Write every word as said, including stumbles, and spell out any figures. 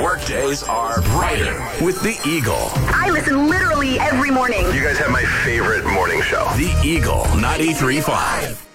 Your workdays are brighter with the Eagle. I listen literally every morning. You guys have my favorite morning show. The Eagle ninety-three point five.